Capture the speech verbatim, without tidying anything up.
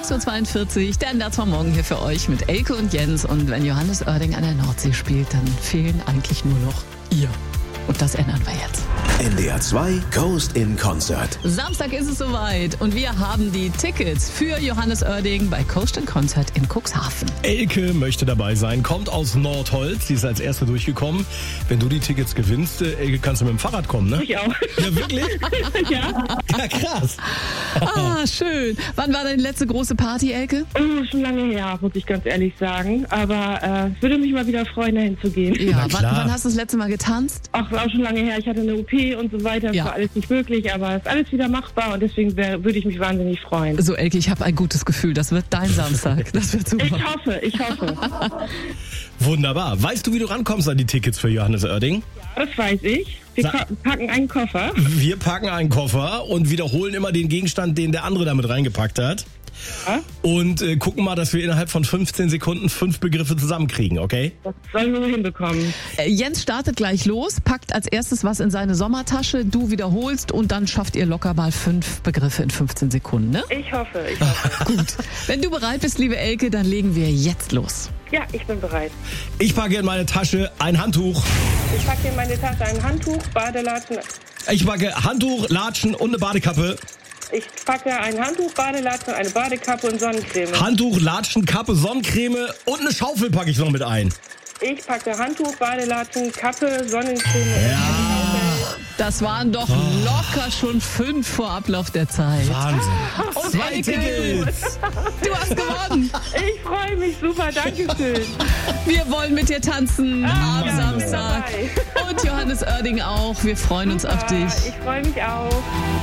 sechs Uhr zweiundvierzig, der Ende vom Morgen hier für euch mit Elke und Jens. Und wenn Johannes Oerding an der Nordsee spielt, dann fehlen eigentlich nur noch ihr. Und das ändern wir jetzt. N D R zwei Coast in Concert. Samstag ist es soweit und wir haben die Tickets für Johannes Oerding bei Coast in Concert in Cuxhaven. Elke möchte dabei sein, kommt aus Nordholz, sie ist als Erste durchgekommen. Wenn du die Tickets gewinnst, äh, Elke, kannst du mit dem Fahrrad kommen, ne? Ich auch. Ja, wirklich? Ja. Ja, krass. Ah, schön. Wann war deine letzte große Party, Elke? Oh, schon lange her, muss ich ganz ehrlich sagen. Aber äh, es würde mich mal wieder freuen, dahin zu gehen. Ja, Na wann, klar. wann hast du das letzte Mal getanzt? Ach, war auch schon lange her. Ich hatte eine O P und so weiter. Das Ja. war alles nicht möglich, aber es ist alles wieder machbar und deswegen wär, würde ich mich wahnsinnig freuen. So, Elke, ich habe ein gutes Gefühl. Das wird dein Samstag. Das wird super. Ich hoffe, ich hoffe. Wunderbar. Weißt du, wie du rankommst an die Tickets für Johannes Oerding? Das weiß ich. Wir Sa- ko- packen einen Koffer. Wir packen einen Koffer und wiederholen immer den Gegenstand, den der andere damit reingepackt hat. Ja, Und äh, gucken mal, dass wir innerhalb von fünfzehn Sekunden fünf Begriffe zusammenkriegen, okay? das sollen wir hinbekommen. Äh, Jens startet gleich los, packt als erstes was in seine Sommertasche, du wiederholst und dann schafft ihr locker mal fünf Begriffe in fünfzehn Sekunden, ne? Ich hoffe, ich hoffe. Gut. Wenn du bereit bist, liebe Elke, dann legen wir jetzt los. Ja, ich bin bereit. Ich packe in meine Tasche ein Handtuch. Ich packe in meine Tasche ein Handtuch, Badelatschen. Ich packe Handtuch, Latschen und eine Badekappe. Ich packe ein Handtuch, Badelatschen, eine Badekappe und Sonnencreme. Handtuch, Latschen, Kappe, Sonnencreme und eine Schaufel packe ich noch mit ein. Ich packe Handtuch, Badelatschen, Kappe, Sonnencreme. Das waren doch locker schon fünf vor Ablauf der Zeit. Wahnsinn. Zwei Elke, Tickets. Du hast gewonnen. Ich freue mich super, danke schön. Wir wollen mit dir tanzen am ja, Samstag. ich bin Und Johannes Oerding auch. Wir freuen uns auf dich. Ich freue mich auch.